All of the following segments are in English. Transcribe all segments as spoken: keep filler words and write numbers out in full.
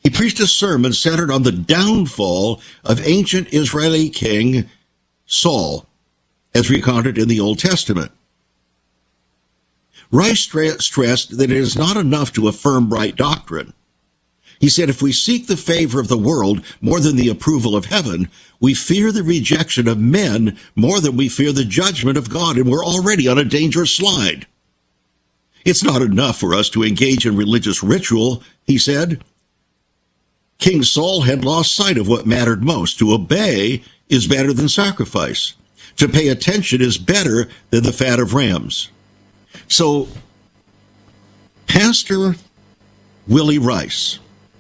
He preached a sermon centered on the downfall of ancient Israeli king Saul, as recounted in the Old Testament. Rice stressed that it is not enough to affirm right doctrine. He said, if we seek the favor of the world more than the approval of heaven, we fear the rejection of men more than we fear the judgment of God, and we're already on a dangerous slide. It's not enough for us to engage in religious ritual, he said. King Saul had lost sight of what mattered most. To obey is better than sacrifice. To pay attention is better than the fat of rams. So, Pastor Willie Rice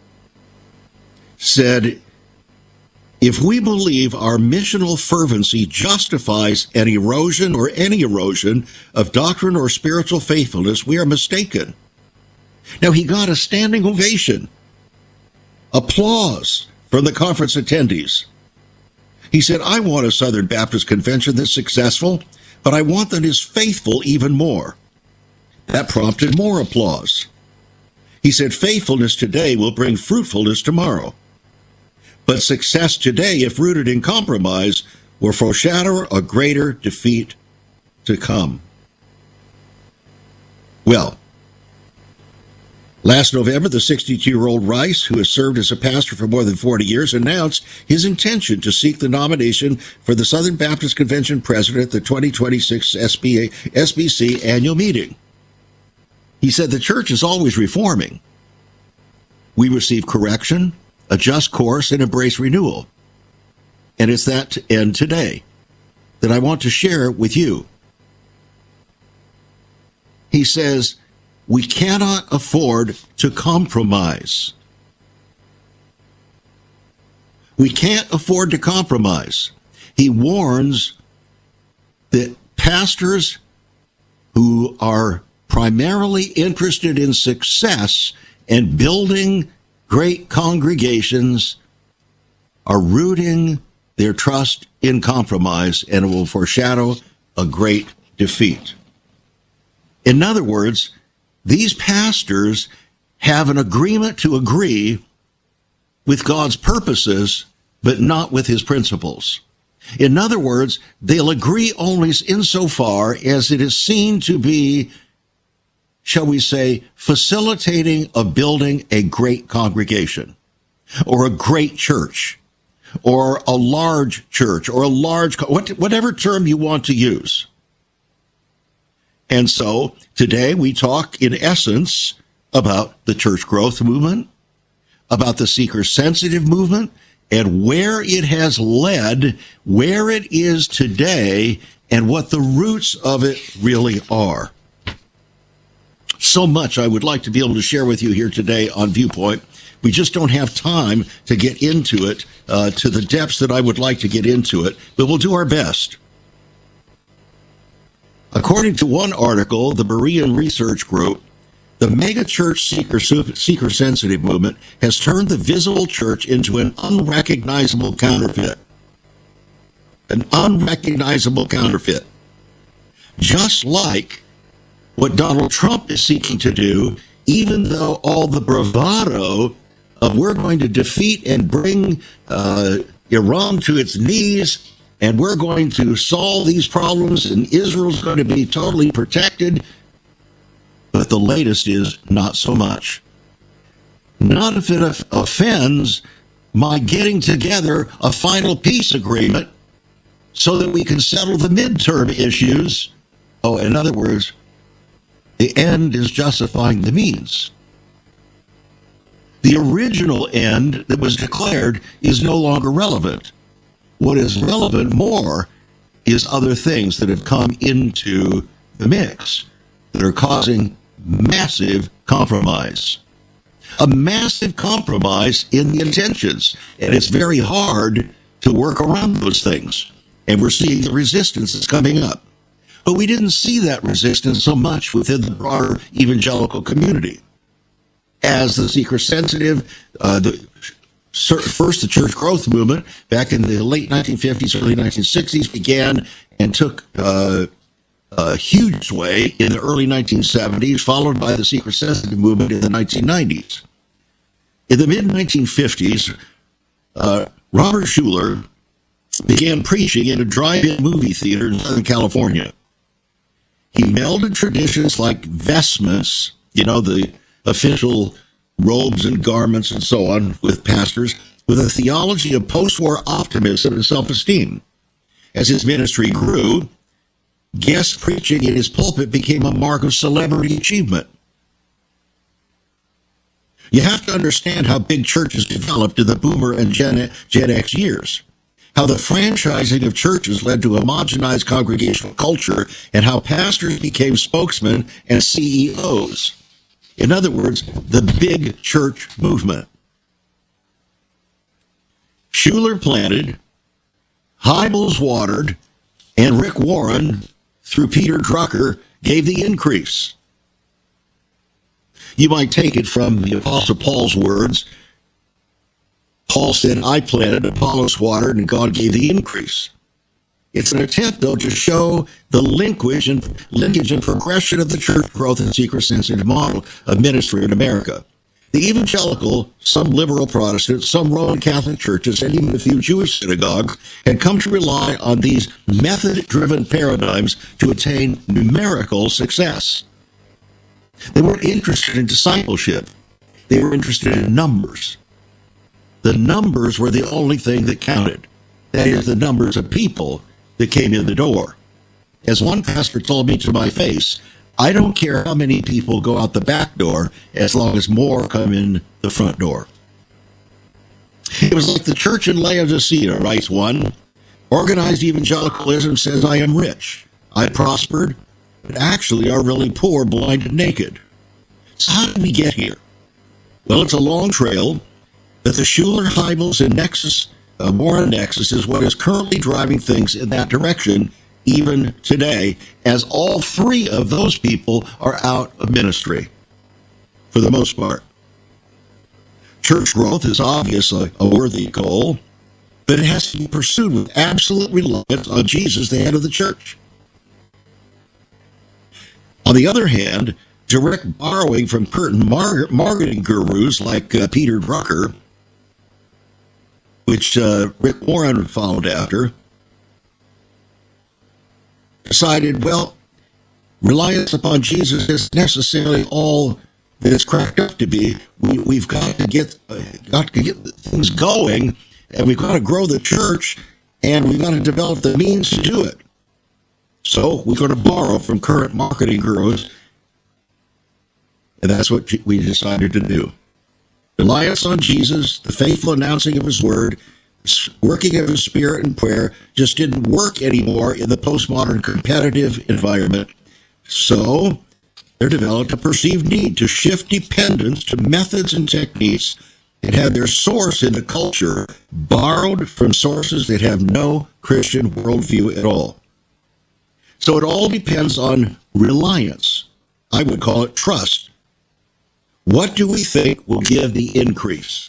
said, if we believe our missional fervency justifies an erosion or any erosion of doctrine or spiritual faithfulness, we are mistaken. Now, he got a standing ovation, applause from the conference attendees. He said, I want a Southern Baptist Convention that's successful, but I want that is faithful even more. That prompted more applause. He said, faithfulness today will bring fruitfulness tomorrow. But success today, if rooted in compromise, will foreshadow a greater defeat to come. Well, last November, the sixty-two-year-old Rice, who has served as a pastor for more than forty years, announced his intention to seek the nomination for the Southern Baptist Convention president at the twenty twenty-six S B C annual meeting. He said, the church is always reforming. We receive correction, adjust course, and embrace renewal. And it's that end today that I want to share with you. He says, we cannot afford to compromise. We can't afford to compromise. He warns that pastors who are primarily interested in success and building great congregations are rooting their trust in compromise, and it will foreshadow a great defeat. In other words, these pastors have an agreement to agree with God's purposes, but not with his principles. In other words, they'll agree only insofar as it is seen to be, shall we say, facilitating of building a great congregation, or a great church, or a large church, or a large, whatever term you want to use. And so today we talk in essence about the church growth movement, about the seeker-sensitive movement, and where it has led, where it is today, and what the roots of it really are. So much I would like to be able to share with you here today on Viewpoint. We just don't have time to get into it uh, to the depths that I would like to get into it, but we'll do our best. According to one article, the Berean Research Group, the megachurch seeker, seeker-sensitive movement has turned the visible church into an unrecognizable counterfeit. An unrecognizable counterfeit. Just like what Donald Trump is seeking to do, even though all the bravado of we're going to defeat and bring uh, Iran to its knees, and we're going to solve these problems, and Israel's going to be totally protected. But the latest is not so much. Not if it offends my getting together a final peace agreement so that we can settle the midterm issues. Oh, in other words, the end is justifying the means. The original end that was declared is no longer relevant. What is relevant more is other things that have come into the mix that are causing massive compromise. A massive compromise in the intentions. And it's very hard to work around those things. And we're seeing the resistance that's coming up. But we didn't see that resistance so much within the broader evangelical community. As the seeker-sensitive, uh, the first the church growth movement back in the late nineteen fifties, early nineteen sixties began and took uh, a huge sway in the early nineteen seventies, followed by the seeker-sensitive movement in the nineteen nineties. In the mid nineteen fifties, uh, Robert Schuller began preaching in a drive-in movie theater in Southern California. He melded traditions like vestments, you know, the official robes and garments and so on with pastors, with a theology of post-war optimism and self-esteem. As his ministry grew, guest preaching in his pulpit became a mark of celebrity achievement. You have to understand how big churches developed in the Boomer and Gen, Gen X years, how the franchising of churches led to homogenized congregational culture, and how pastors became spokesmen and C E Os. In other words, the big church movement. Schuller planted, Hybels watered, and Rick Warren, through Peter Drucker, gave the increase. You might take it from the Apostle Paul's words. Paul said, I planted, Apollos watered, and God gave the increase. It's an attempt, though, to show the linkage and, linkage and progression of the church growth and seeker-sensitive model of ministry in America. The evangelical, some liberal Protestant, some Roman Catholic churches, and even a few Jewish synagogues had come to rely on these method-driven paradigms to attain numerical success. They weren't interested in discipleship. They were interested in numbers. The numbers were the only thing that counted. That is, the numbers of people that came in the door. As one pastor told me to my face, I don't care how many people go out the back door as long as more come in the front door. It was like the church in Laodicea, writes one. Organized evangelicalism says I am rich, I prospered, but actually are really poor, blind, and naked. So how did we get here? Well, it's a long trail, but the Schuller, Hybels, and Nexus, uh, Warren Nexus is what is currently driving things in that direction even today, as all three of those people are out of ministry, for the most part. Church growth is obviously a worthy goal, but it has to be pursued with absolute reliance on Jesus, the head of the church. On the other hand, direct borrowing from certain mar- marketing gurus like uh, Peter Drucker, which uh, Rick Warren followed after, decided, well, reliance upon Jesus isn't necessarily all that it's cracked up to be. We, we've got to get uh, got to get things going, and we've got to grow the church, and we've got to develop the means to do it. So we're going to borrow from current marketing gurus, and that's what we decided to do. Reliance on Jesus, the faithful announcing of his word, working of his spirit and prayer just didn't work anymore in the postmodern competitive environment. So there developed a perceived need to shift dependence to methods and techniques that had their source in the culture borrowed from sources that have no Christian worldview at all. So it all depends on reliance. I would call it trust. What do we think will give the increase?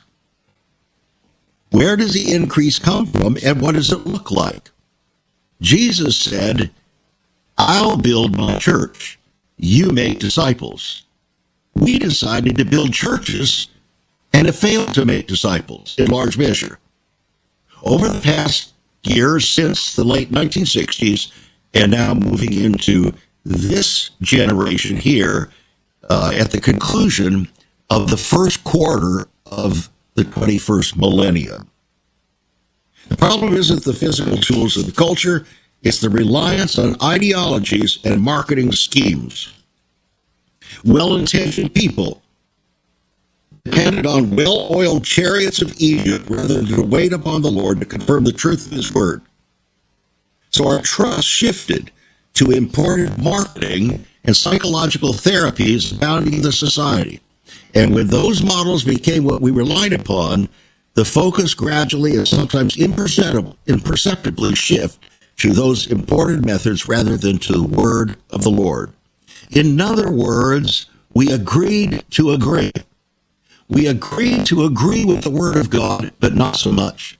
Where does the increase come from, and what does it look like? Jesus said, I'll build my church. You make disciples. We decided to build churches and have failed to make disciples in large measure. Over the past years, since the late nineteen sixties, and now moving into this generation here, uh, at the conclusion of the first quarter of the twenty-first millennium. The problem isn't the physical tools of the culture, it's the reliance on ideologies and marketing schemes. Well-intentioned people depended on well-oiled chariots of Egypt rather than to wait upon the Lord to confirm the truth of his word. So our trust shifted to imported marketing and psychological therapies abounding the society. And when those models became what we relied upon, the focus gradually and sometimes imperceptibly, imperceptibly shift to those imported methods rather than to the word of the Lord. In other words, we agreed to agree. We agreed to agree with the word of God, but not so much.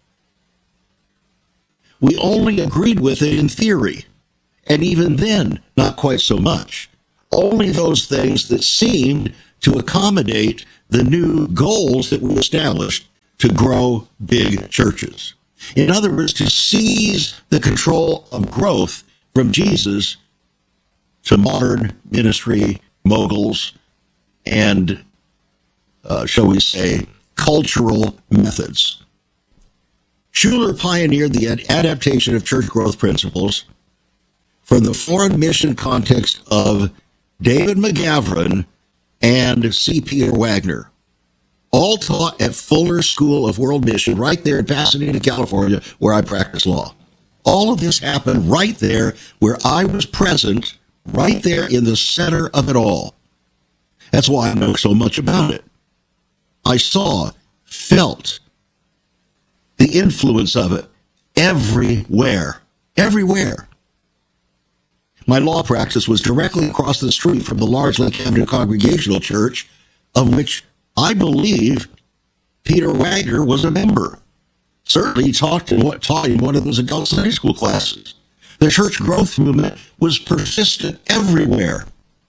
We only agreed with it in theory, and even then, not quite so much. Only those things that seemed to accommodate the new goals that we established to grow big churches. In other words, to seize the control of growth from Jesus to modern ministry moguls and, uh, shall we say, cultural methods. Schuller pioneered the ad- adaptation of church growth principles from the foreign mission context of David McGavran and C. Peter Wagner, all taught at Fuller School of World Mission right there in Pasadena, California, where I practice law. All of this happened right there where I was present, right there in the center of it all. That's why I know so much about it. I saw, felt the influence of it everywhere, everywhere. My law practice was directly across the street from the large Lake Hampton Congregational Church, of which I believe Peter Wagner was a member. Certainly he taught in, taught in one of those adult Sunday school classes. The church growth movement was persistent everywhere.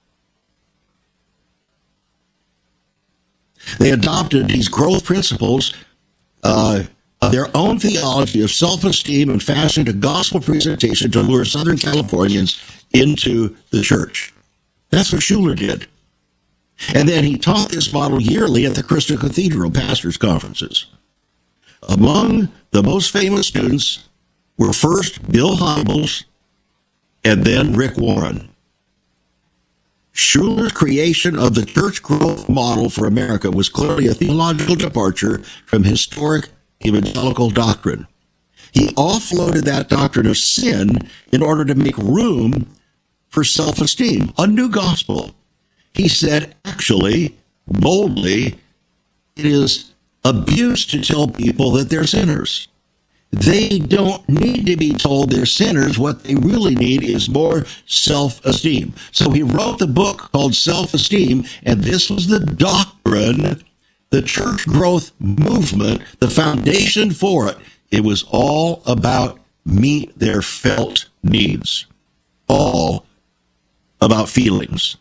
They adopted these growth principles uh, of their own theology of self-esteem and fashioned a gospel presentation to lure Southern Californians into the church. That's what Schuller did. And then he taught this model yearly at the Crystal Cathedral pastors' conferences. Among the most famous students were first Bill Hybels and then Rick Warren. Schuller's creation of the church growth model for America was clearly a theological departure from historic evangelical doctrine. He offloaded that doctrine of sin in order to make room for self-esteem, a new gospel. He said, actually, boldly, it is abuse to tell people that they're sinners. They don't need to be told they're sinners. What they really need is more self-esteem. So he wrote the book called Self-Esteem, and this was the doctrine, the church growth movement, the foundation for it. It was all about meet their felt needs, all about feelings.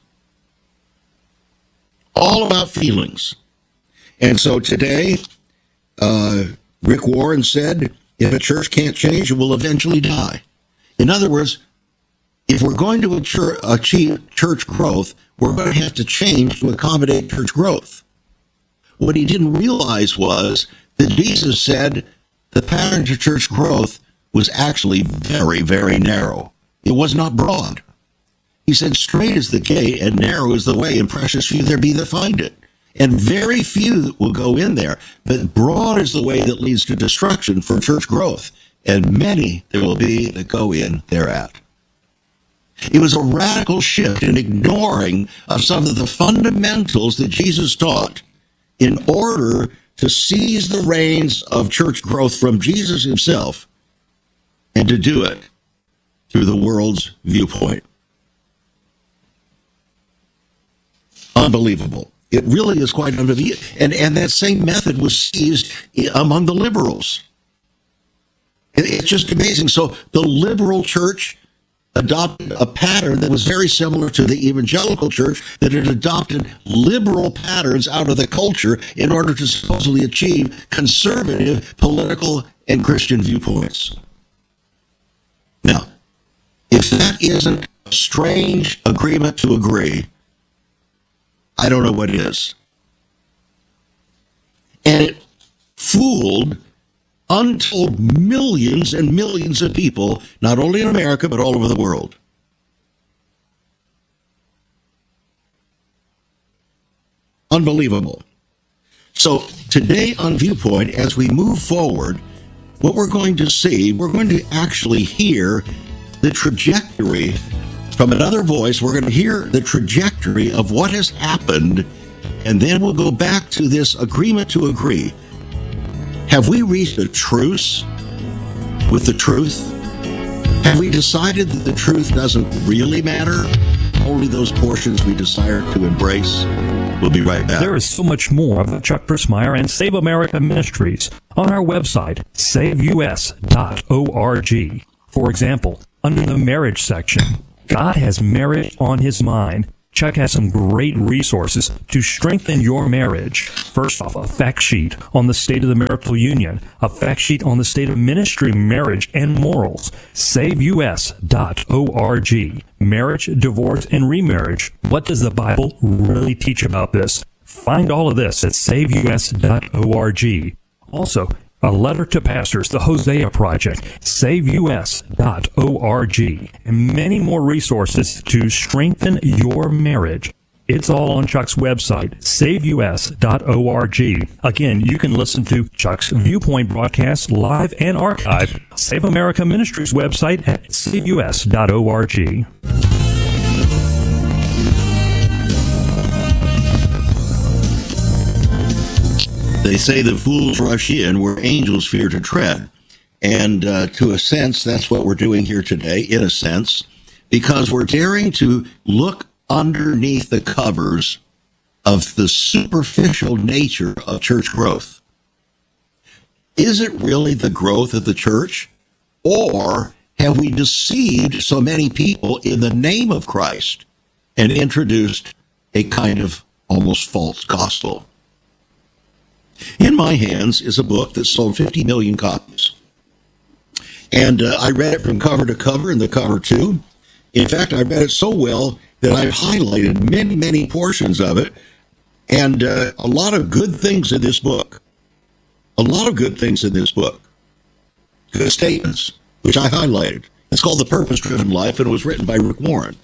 All about feelings. And so today, uh, Rick Warren said, if a church can't change, it will eventually die. In other words, if we're going to achieve church growth, we're going to have to change to accommodate church growth. What he didn't realize was that Jesus said the pattern to church growth was actually very, very narrow. It was not broad. He said, straight is the gate and narrow is the way, and precious few there be that find it. And very few will go in there. But broad is the way that leads to destruction for church growth. And many there will be that go in thereat. It was a radical shift in ignoring of some of the fundamentals that Jesus taught in order to seize the reins of church growth from Jesus himself and to do it through the world's viewpoint. Unbelievable. It really is quite unbelievable. And, and that same method was seized among the liberals. It, it's just amazing. So the liberal church adopted a pattern that was very similar to the evangelical church, that had adopted liberal patterns out of the culture in order to supposedly achieve conservative political and Christian viewpoints. Now, if that isn't a strange agreement to agree, I don't know what is. And it fooled untold millions and millions of people, not only in America, but all over the world. Unbelievable. So today on Viewpoint, as we move forward, what we're going to see, we're going to actually hear the trajectory from another voice. We're going to hear the trajectory of what has happened, and then we'll go back to this agreement to agree. Have we reached a truce with the truth? Have we decided that the truth doesn't really matter? Only those portions we desire to embrace? We'll be right back. There is so much more of Chuck Crismier and Save America Ministries on our website, save u s dot org. For example, under the marriage section, God has marriage on his mind, Chuck has some great resources to strengthen your marriage. First off, a fact sheet on the state of the marital union, a fact sheet on the state of ministry, marriage, and morals. save U S dot org. Marriage, divorce, and remarriage. What does the Bible really teach about this? Find all of this at save U S dot org. Also, a letter to pastors, the Hosea Project, save U S dot org, and many more resources to strengthen your marriage. It's all on Chuck's website, save U S dot org. Again, you can listen to Chuck's Viewpoint broadcast live and archived. Save America Ministries website at save U S dot org. They say that fools rush in where angels fear to tread. And uh, to a sense, that's what we're doing here today, in a sense, because we're daring to look underneath the covers of the superficial nature of church growth. Is it really the growth of the church? Or have we deceived so many people in the name of Christ and introduced a kind of almost false gospel? In my hands is a book that sold fifty million copies. And uh, I read it from cover to cover and the cover too. In fact, I read it so well that I've highlighted many, many portions of it. And uh, a lot of good things in this book. A lot of good things in this book. Good statements, which I highlighted. It's called The Purpose-Driven Life, and it was written by Rick Warren.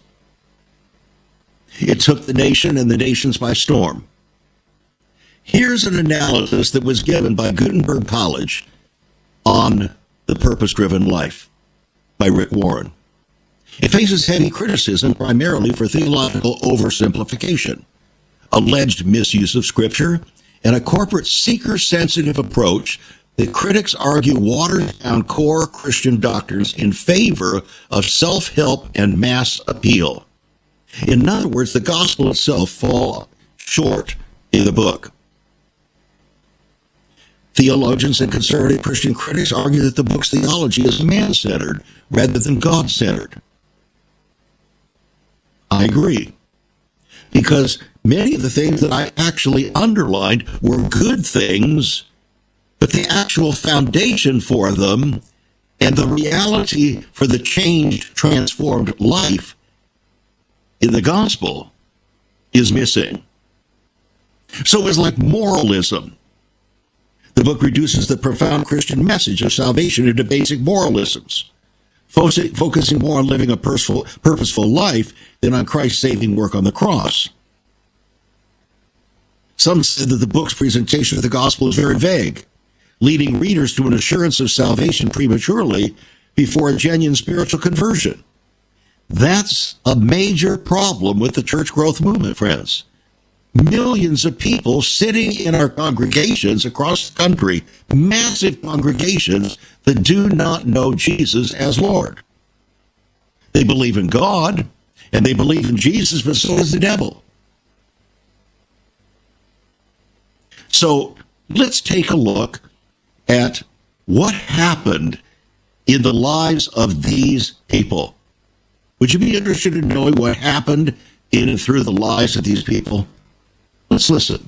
It took the nation and the nations by storm. Here's an analysis that was given by Gutenberg College on The Purpose-Driven Life by Rick Warren. It faces heavy criticism primarily for theological oversimplification, alleged misuse of Scripture, and a corporate seeker-sensitive approach that critics argue waters down core Christian doctrines in favor of self-help and mass appeal. In other words, the gospel itself falls short in the book. Theologians and conservative Christian critics argue that the book's theology is man-centered rather than God-centered. I agree, because many of the things that I actually underlined were good things, but the actual foundation for them and the reality for the changed, transformed life in the gospel is missing. So it's like moralism. The book reduces the profound Christian message of salvation into basic moralisms, focusing more on living a purposeful, purposeful life than on Christ's saving work on the cross. Some said that the book's presentation of the gospel is very vague, leading readers to an assurance of salvation prematurely before a genuine spiritual conversion. That's a major problem with the church growth movement, friends. Millions of people sitting in our congregations across the country, massive congregations that do not know Jesus as Lord. They believe in God, and they believe in Jesus, but so does the devil. So let's take a look at what happened in the lives of these people. Would you be interested in knowing what happened in and through the lives of these people? Let's listen.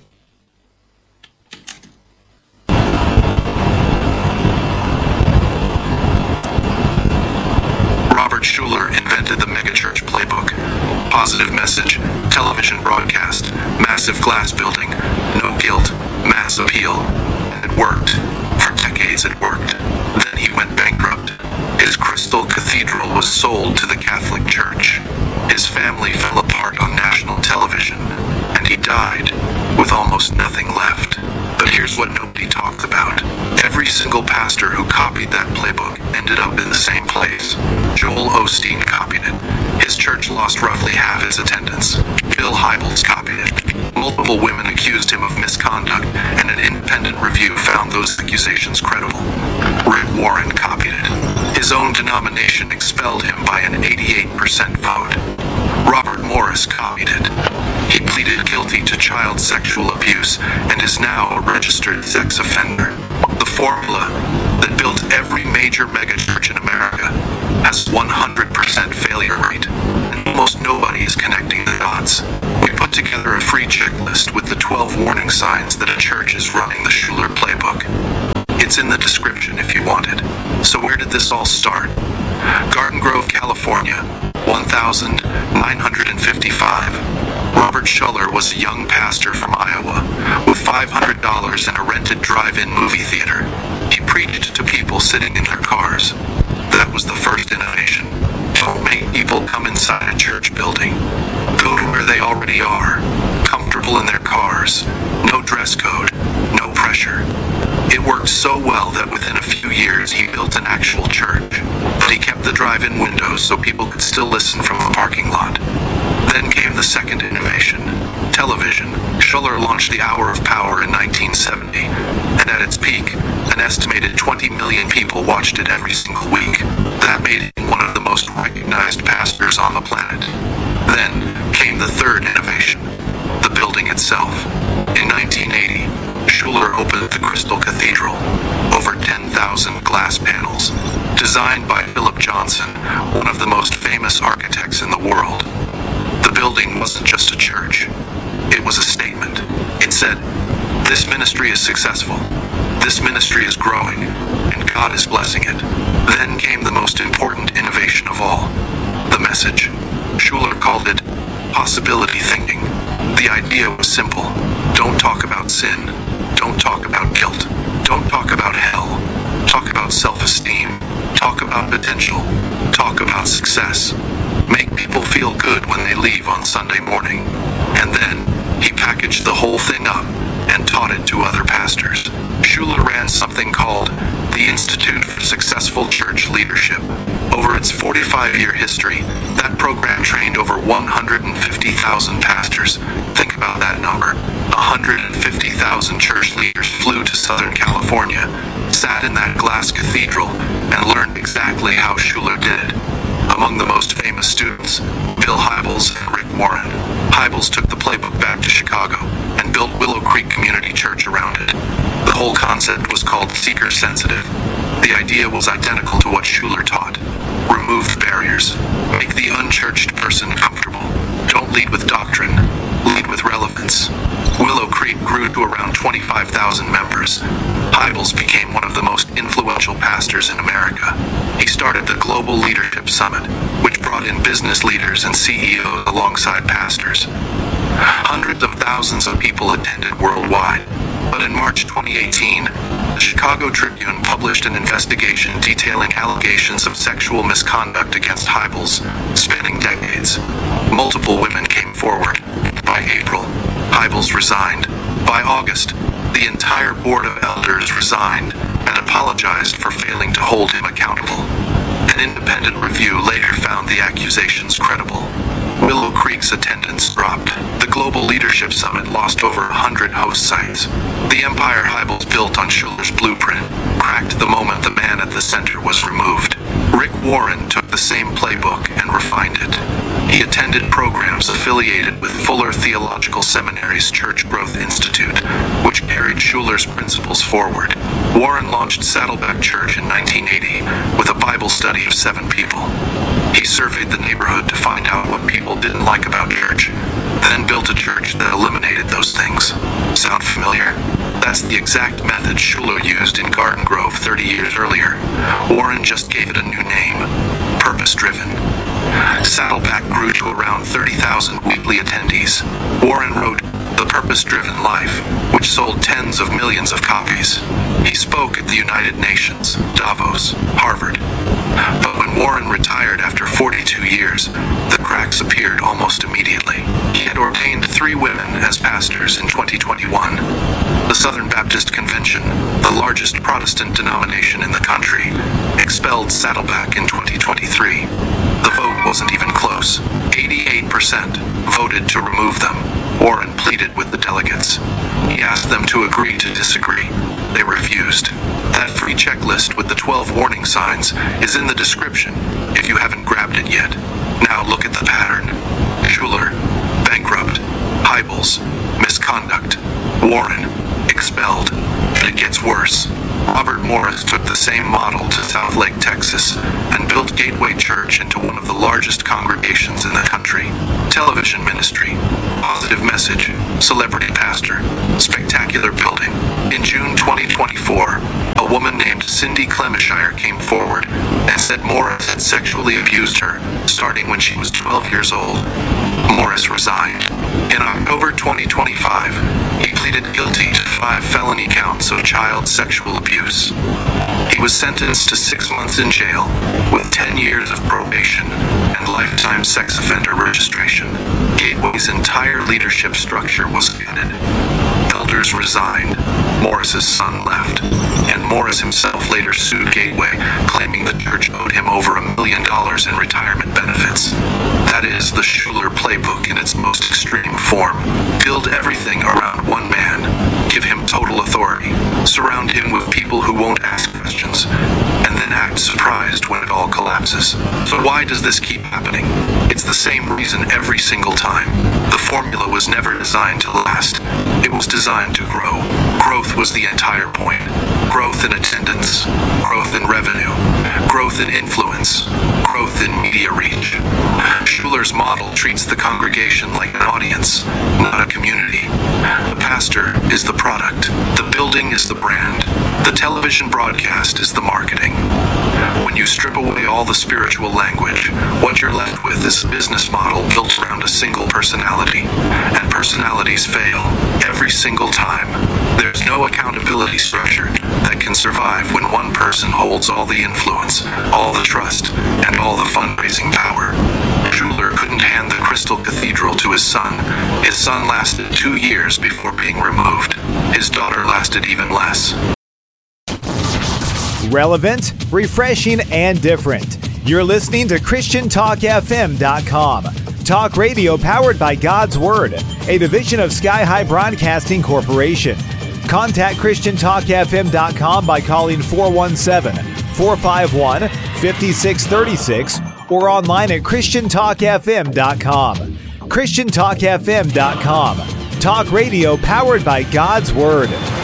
Robert Schuller invented the megachurch playbook. Positive message, television broadcast, massive glass building, no guilt, mass appeal. And it worked. For decades it worked. Then he went bankrupt. His Crystal Cathedral was sold to the Catholic Church. His family fell apart on national television, and he died with almost nothing left. But here's what nobody talks about. Every single pastor who copied that playbook ended up in the same place. Joel Osteen copied it. His church lost roughly half its attendance. Bill Hybels copied it. Multiple women accused him of misconduct, and an independent review found those accusations credible. Rick Warren copied it. His own denomination expelled him by an eighty-eight percent vote. Robert Morris copied it. He pleaded guilty to child sexual abuse and is now a registered sex offender. The formula that built every major megachurch in America has one hundred percent failure rate, and almost nobody is connecting the at odds. We put together a free checklist with the twelve warning signs that a church is running the Schuller playbook. It's in the description if you want it. So where did this all start? Garden Grove, California, one thousand nine hundred fifty-five. Robert Schuller was a young pastor from Iowa with five hundred dollars and a rented drive-in movie theater. He preached to people sitting in their cars. That was the first innovation. Don't make people come inside a church building. Go to where they already are, comfortable in their cars. No dress code, no pressure. It worked so well that within a few years he built an actual church, but he kept the drive-in windows so people could still listen from the parking lot. Then came the second innovation, television. Schuller launched the Hour of Power in nineteen seventy, and at its peak, an estimated twenty million people watched it every single week. That made him one of the most recognized pastors on the planet. Then came the third innovation, the building itself. In nineteen eighty, Schuller opened the Crystal Cathedral, over ten thousand glass panels, designed by Philip Johnson, one of the most famous architects in the world. The building wasn't just a church, it was a statement. It said, "This ministry is successful, this ministry is growing, and God is blessing it." Then came the most important innovation of all, the message. Schuller called it possibility thinking. The idea was simple. Don't talk about sin. Don't talk about guilt. Don't talk about hell. Talk about self-esteem. Talk about potential. Talk about success. Make people feel good when they leave on Sunday morning. And then, he packaged the whole thing up and taught it to other pastors. Schuller ran something called the Institute for Successful Church Leadership. Over its forty-five-year history, that program trained over one hundred fifty thousand pastors. Think about that number. one hundred fifty thousand church leaders flew to Southern California, sat in that glass cathedral, and learned exactly how Schuller did it. Among the most famous students, Bill Hybels and Rick Warren. Hybels took the playbook back to Chicago and built Willow Creek Community Church around it. The whole concept was called Seeker Sensitive. The idea was identical to what Schuller taught. Remove the barriers. Make the unchurched person comfortable. Don't lead with doctrine. Lead with relevance. Willow Creek grew to around twenty-five thousand members. Hybels became one of the most influential pastors in America. He started the Global Leadership Summit, which brought in business leaders and C E Os alongside pastors. Hundreds of thousands of people attended worldwide. But in March twenty eighteen, the Chicago Tribune published an investigation detailing allegations of sexual misconduct against Hybels, spanning decades. Multiple women came forward. By April, Hybels resigned. By August, the entire board of elders resigned and apologized for failing to hold him accountable. An independent review later found the accusations credible. Willow Creek's attendance dropped. The Global Leadership Summit lost over one hundred host sites. The empire Hybels built on Schuller's blueprint cracked the moment the man at the center was removed. Rick Warren took the same playbook and refined it. He attended programs affiliated with Fuller Theological Seminary's Church Growth Institute, which carried Schuller's principles forward. Warren launched Saddleback Church in nineteen eighty with a Bible study of seven people. He surveyed the neighborhood to find out what people didn't like about church, then built a church that eliminated those things. Sound familiar? That's the exact method Schuller used in Garden Grove thirty years earlier. Warren just gave it a new name, purpose-driven. Saddleback grew to around thirty thousand weekly attendees. Warren wrote The Purpose-Driven Life, which sold tens of millions of copies. He spoke at the United Nations, Davos, Harvard. But when Warren retired after forty-two years, the cracks appeared almost immediately. He had ordained three women as pastors in twenty twenty-one. The Southern Baptist Convention, the largest Protestant denomination in the country, expelled Saddleback in twenty twenty-three. The vote wasn't even close. eighty-eight percent voted to remove them. Warren pleaded with the delegates. He asked them to agree to disagree. They refused. That free checklist with the twelve warning signs is in the description if you haven't grabbed it yet. Now look at the pattern. Schuller, bankrupt. Hybels, misconduct. Warren, expelled. And it gets worse. Robert Morris took the same model to Southlake, Texas, and built Gateway Church into one of the largest congregations in the country. television ministry, positive message, celebrity pastor, spectacular building. In June twenty twenty-four, a woman named Cindy Clemishire came forward and said Morris had sexually abused her, starting when she was twelve years old. Morris resigned. In October twenty twenty-five, he pleaded guilty to five felony counts of child sexual abuse. He was sentenced to six months in jail with ten years of probation and lifetime sex offender registration. Gateway's entire leadership structure was gutted. Elders resigned. Morris's son left. And Morris himself later sued Gateway, claiming the church owed him over a million dollars in retirement benefits. That is the Schuller playbook in its most extreme form. Build everything around one man. Give him total authority. Surround him with people who won't ask questions. And then act surprised when it all collapses. So why does this keep happening? It's the same reason every single time. The formula was never designed to last. It was designed to grow. Growth was the entire point. Growth in attendance. Growth in revenue. Growth in influence. Growth in media reach. Schuller's model treats the congregation like an audience, not a community. The pastor is the product. The building is the brand. The television broadcast is the marketing. When you strip away all the spiritual language, what you're left with is a business model built around a single personality. And personalities fail every single time. There's no accountability structure that can survive when one person holds all the influence, all the trust, and all the fundraising power. Schuller couldn't hand the Crystal Cathedral to his son. His son lasted two years before being removed. His daughter lasted even less. Relevant, refreshing, and different. You're listening to Christian Talk F M dot com. Talk radio powered by God's Word, a division of Sky High Broadcasting Corporation. Contact Christian Talk F M dot com by calling four one seven, four five one, five six three six or online at Christian Talk F M dot com. Christian Talk F M dot com. Talk radio powered by God's Word.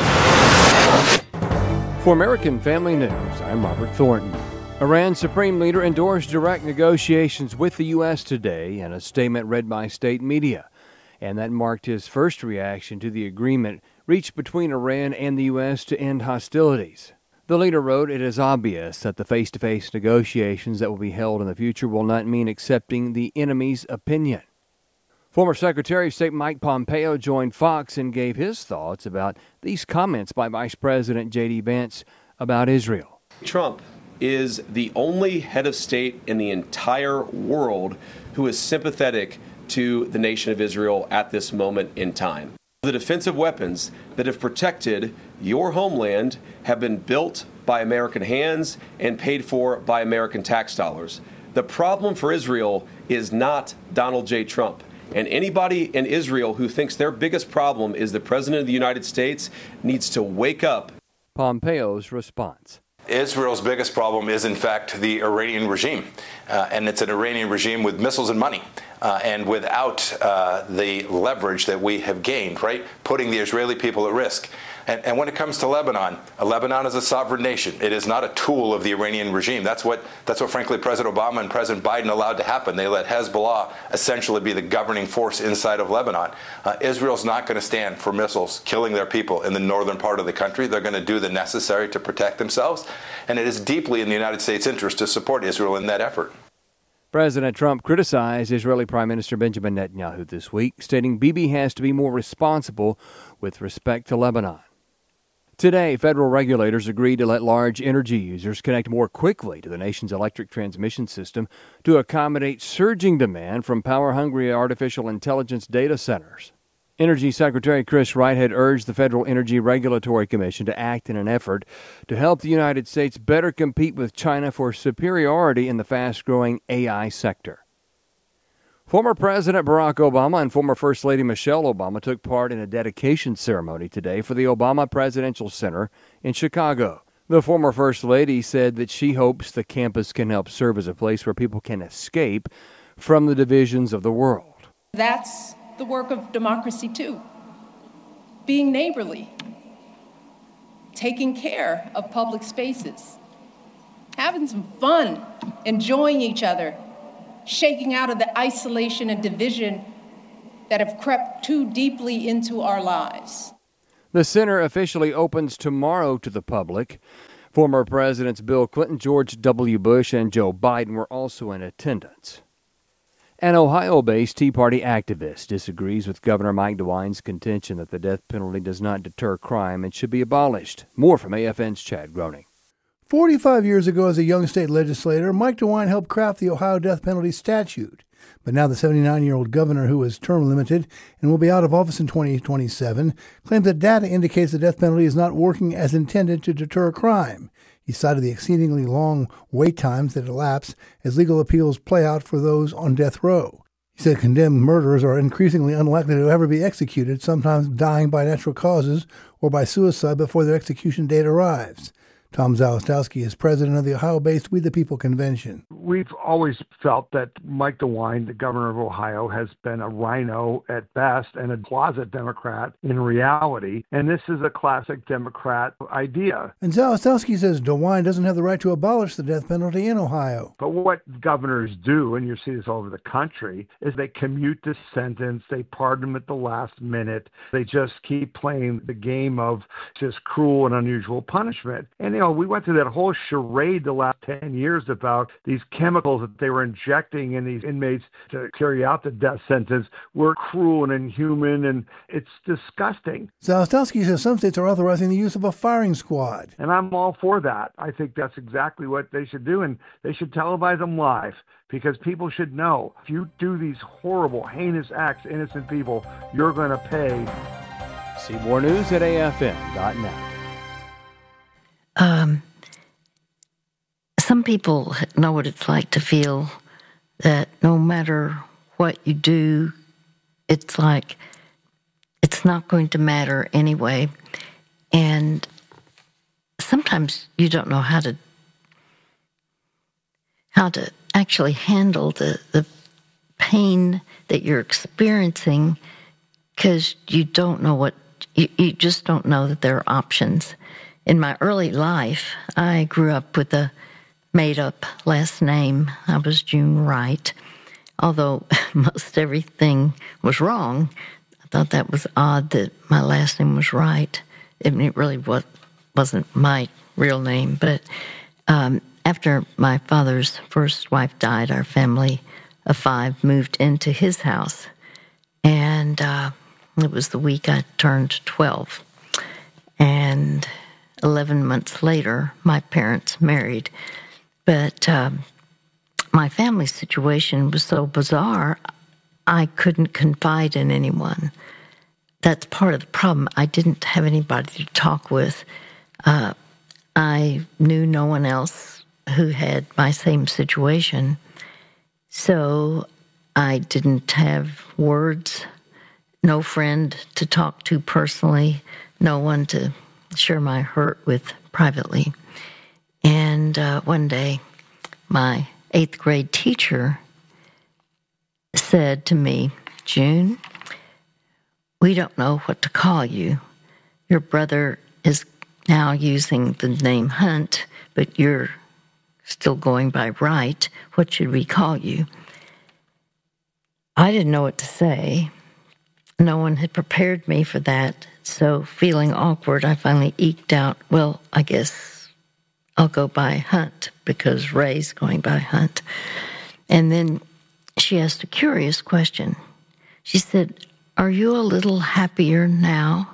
For American Family News, I'm Robert Thornton. Iran's supreme leader endorsed direct negotiations with the U S today in a statement read by state media, and that marked his first reaction to the agreement reached between Iran and the U S to end hostilities. The leader wrote, "It is obvious that the face-to-face negotiations that will be held in the future will not mean accepting the enemy's opinion." Former Secretary of State Mike Pompeo joined Fox and gave his thoughts about these comments by Vice President J D Vance about Israel. Trump is the only head of state in the entire world who is sympathetic to the nation of Israel at this moment in time. The defensive weapons that have protected your homeland have been built by American hands and paid for by American tax dollars. The problem for Israel is not Donald J. Trump. And anybody in Israel who thinks their biggest problem is the President of the United States needs to wake up. Pompeo's response. Israel's biggest problem is, in fact, the Iranian regime. Uh, and it's an Iranian regime with missiles and money. Uh, and without uh, the leverage that we have gained, right, putting the Israeli people at risk. And, and when it comes to Lebanon, uh, Lebanon is a sovereign nation. It is not a tool of the Iranian regime. That's what, that's what, frankly, President Obama and President Biden allowed to happen. They let Hezbollah essentially be the governing force inside of Lebanon. Uh, Israel's not going to stand for missiles killing their people in the northern part of the country. They're going to do the necessary to protect themselves. And it is deeply in the United States' interest to support Israel in that effort. President Trump criticized Israeli Prime Minister Benjamin Netanyahu this week, stating Bibi has to be more responsible with respect to Lebanon. Today, federal regulators agreed to let large energy users connect more quickly to the nation's electric transmission system to accommodate surging demand from power-hungry artificial intelligence data centers. Energy Secretary Chris Wright had urged the Federal Energy Regulatory Commission to act in an effort to help the United States better compete with China for superiority in the fast-growing A I sector. Former President Barack Obama and former First Lady Michelle Obama took part in a dedication ceremony today for the Obama Presidential Center in Chicago. The former First Lady said that she hopes the campus can help serve as a place where people can escape from the divisions of the world. That's the work of democracy, too. Being neighborly, taking care of public spaces, having some fun, enjoying each other, shaking out of the isolation and division that have crept too deeply into our lives. The center officially opens tomorrow to the public. Former Presidents Bill Clinton, George W. Bush, and Joe Biden were also in attendance. An Ohio-based Tea Party activist disagrees with Governor Mike DeWine's contention that the death penalty does not deter crime and should be abolished. More from A F N's Chad Groening. forty-five years ago, as a young state legislator, Mike DeWine helped craft the Ohio death penalty statute. But now the seventy-nine-year-old governor, who is term limited and will be out of office in twenty twenty-seven, claims that data indicates the death penalty is not working as intended to deter crime. He cited the exceedingly long wait times that elapse as legal appeals play out for those on death row. He said condemned murderers are increasingly unlikely to ever be executed, sometimes dying by natural causes or by suicide before their execution date arrives. Tom Zalestowski is president of the Ohio-based We the People Convention. We've always felt that Mike DeWine, the governor of Ohio, has been a rhino at best and a closet Democrat in reality. And this is a classic Democrat idea. And Zalestowski says DeWine doesn't have the right to abolish the death penalty in Ohio. But what governors do, and you see this all over the country, is they commute the sentence, they pardon them at the last minute, they just keep playing the game of just cruel and unusual punishment. And you know, we went through that whole charade the last ten years about these chemicals that they were injecting in these inmates to carry out the death sentence were cruel and inhuman, and it's disgusting. Zalestowski says some states are authorizing the use of a firing squad. And I'm all for that. I think that's exactly what they should do, and they should televise them live, because people should know if you do these horrible, heinous acts to innocent people, you're going to pay. See more news at A F N dot net. Um, some people know what it's like to feel that no matter what you do, it's like it's not going to matter anyway. And sometimes you don't know how to how to actually handle the, the pain that you're experiencing, because you don't know what, you, you just don't know that there are options. In my early life, I grew up with a made-up last name. I was June Wright. Although most everything was wrong, I thought that was odd that my last name was Wright. I mean, it really was, wasn't my real name. But um, after my father's first wife died, our family of five moved into his house. And uh, it was the week I turned twelve. And eleven months later, my parents married. But um, my family situation was so bizarre, I couldn't confide in anyone. That's part of the problem. I didn't have anybody to talk with. Uh, I knew no one else who had my same situation. So I didn't have words, no friend to talk to personally, no one to share my hurt with privately. And uh, one day, my eighth grade teacher said to me, June, we don't know what to call you. Your brother is now using the name Hunt, but you're still going by Wright. What should we call you? I didn't know what to say. No one had prepared me for that. So feeling awkward, I finally eked out, well, I guess I'll go by Hunt because Ray's going by Hunt. And then she asked a curious question. She said, are you a little happier now?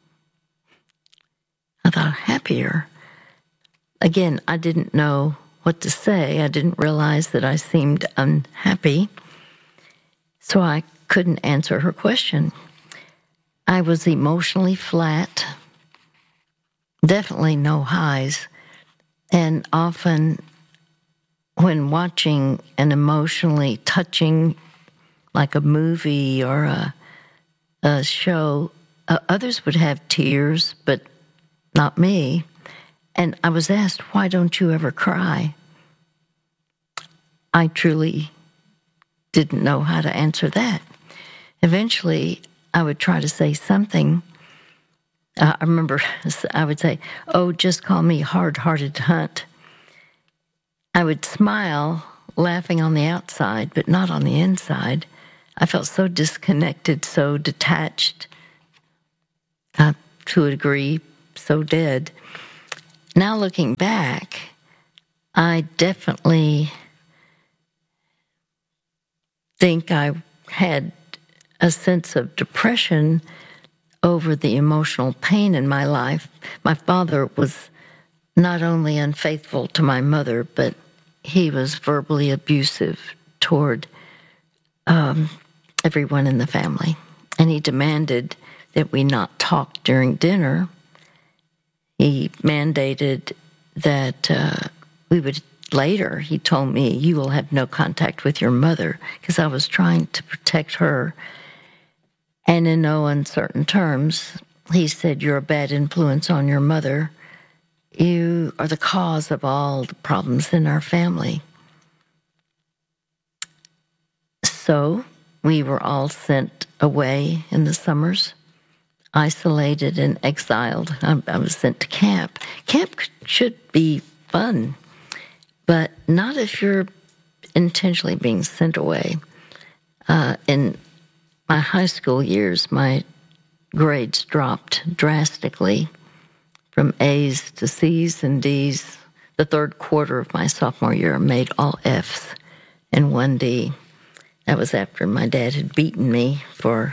I thought, happier? Again, I didn't know what to say. I didn't realize that I seemed unhappy. So I couldn't answer her question. I was emotionally flat, definitely no highs, and often when watching an emotionally touching, like a movie or a, a show, uh, others would have tears, but not me. And I was asked, why don't you ever cry? I truly didn't know how to answer that. Eventually, I would try to say something. Uh, I remember I would say, oh, just call me hard-hearted Hunt. I would smile laughing on the outside, but not on the inside. I felt so disconnected, so detached, uh, to a degree, so dead. Now looking back, I definitely think I had a sense of depression over the emotional pain in my life. My father was not only unfaithful to my mother, but he was verbally abusive toward um, everyone in the family. And he demanded that we not talk during dinner. He mandated that uh, we would, later, he told me, you will have no contact with your mother, because I was trying to protect her. And in no uncertain terms, he said, you're a bad influence on your mother. You are the cause of all the problems in our family. So we were all sent away in the summers, isolated and exiled. I, I was sent to camp. Camp should be fun, but not if you're intentionally being sent away. Uh, in my high school years, my grades dropped drastically from A's to C's and D's. The third quarter of my sophomore year, I made all F's and one D. That was after my dad had beaten me for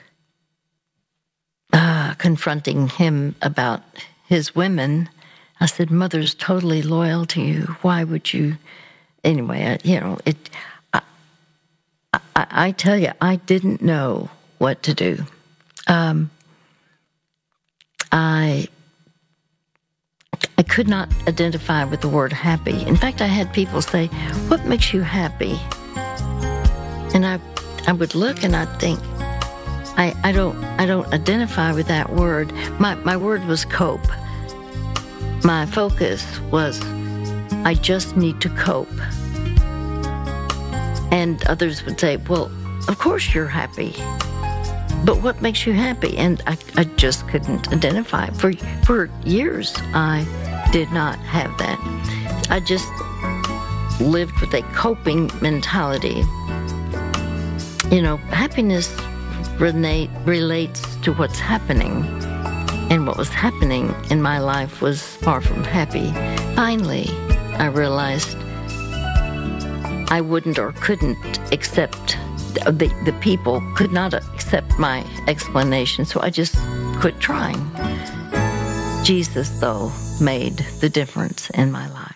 uh, confronting him about his women. I said, Mother's totally loyal to you. Why would you? Anyway, I, you know, it. I, I, I tell you, I didn't know what to do. Um, I I could not identify with the word happy. In fact, I had people say, what makes you happy? And I I would look and I'd think, I, I don't I don't identify with that word. My my word was cope. My focus was, I just need to cope. And others would say, well, of course you're happy. But what makes you happy? And I, I just couldn't identify. For for years, I did not have that. I just lived with a coping mentality. You know, happiness relate, relates to what's happening. And what was happening in my life was far from happy. Finally, I realized I wouldn't or couldn't accept, the, the people could not accept my explanation, so I just quit trying. Jesus, though, made the difference in my life.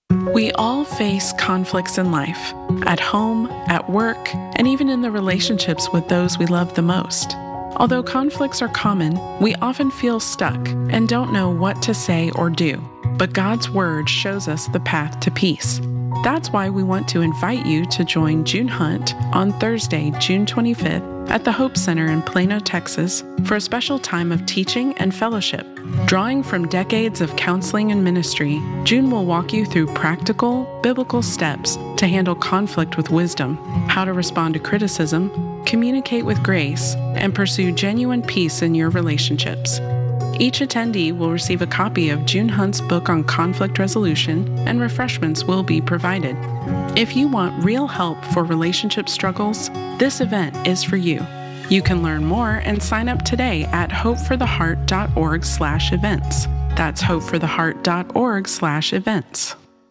We all face conflicts in life, at home, at work, and even in the relationships with those we love the most. Although conflicts are common, we often feel stuck and don't know what to say or do. But God's Word shows us the path to peace. That's why we want to invite you to join June Hunt on Thursday, June twenty-fifth, at the Hope Center in Plano, Texas, for a special time of teaching and fellowship. Drawing from decades of counseling and ministry, June will walk you through practical, biblical steps to handle conflict with wisdom, how to respond to criticism, communicate with grace, and pursue genuine peace in your relationships. Each attendee will receive a copy of June Hunt's book on conflict resolution, and refreshments will be provided. If you want real help for relationship struggles, this event is for you. You can learn more and sign up today at hopefortheheart.org slash events. That's hopefortheheart.org slash events.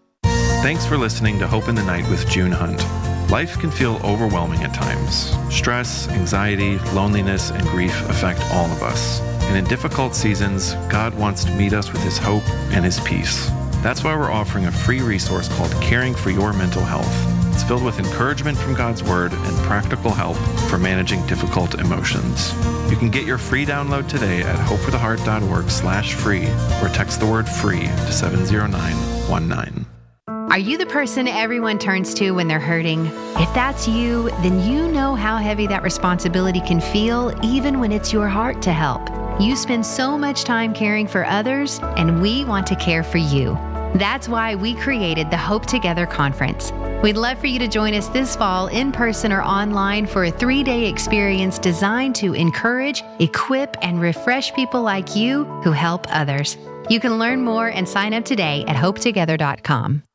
Thanks for listening to Hope in the Night with June Hunt. Life can feel overwhelming at times. Stress, anxiety, loneliness, and grief affect all of us. And in difficult seasons, God wants to meet us with His hope and His peace. That's why we're offering a free resource called Caring for Your Mental Health. It's filled with encouragement from God's Word and practical help for managing difficult emotions. You can get your free download today at hopefortheheart.org slash free or text the word free to seven zero nine one nine. Are you the person everyone turns to when they're hurting? If that's you, then you know how heavy that responsibility can feel, even when it's your heart to help. You spend so much time caring for others, and we want to care for you. That's why we created the Hope Together Conference. We'd love for you to join us this fall in person or online for a three-day experience designed to encourage, equip, and refresh people like you who help others. You can learn more and sign up today at hope together dot com.